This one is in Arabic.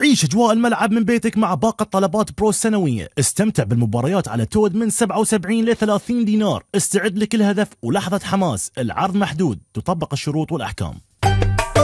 عيش أجواء الملعب من بيتك مع باقة طلبات برو السنوية. استمتع بالمباريات على تود من 77 ل 30 دينار. استعد لكل هدف ولحظة حماس. العرض محدود، تطبق الشروط والأحكام.